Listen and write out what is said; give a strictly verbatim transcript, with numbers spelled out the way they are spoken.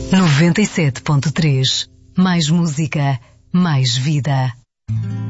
noventa e sete ponto três. Mais música, mais vida.